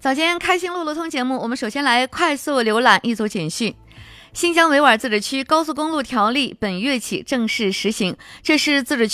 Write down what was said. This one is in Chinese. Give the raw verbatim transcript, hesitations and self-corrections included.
早间开心路路通节目，我们首先来快速浏览一组简讯。新疆维吾尔自治区高速公路条例本月起正式实行，这是自治区